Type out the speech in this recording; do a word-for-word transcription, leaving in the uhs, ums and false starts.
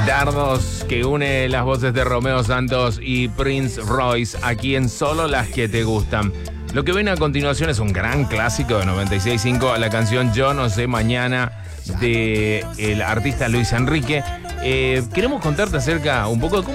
Dardos que une las voces de Romeo Santos y Prince Royce aquí en Solo las que te gustan. Lo que viene a continuación es un gran clásico de noventa y seis punto cinco, la canción Yo no sé mañana de el artista Luis Enrique. Eh, queremos contarte acerca un poco de cómo